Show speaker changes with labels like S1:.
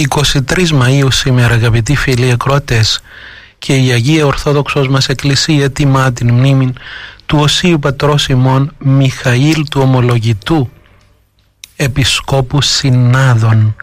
S1: 23 Μαΐου σήμερα, αγαπητοί φίλοι ακροατές, και η Αγία Ορθόδοξος μας Εκκλησία τιμά την μνήμη του Οσίου Πατρός ημών Μιχαήλ του Ομολογητού, Επισκόπου Συνάδων,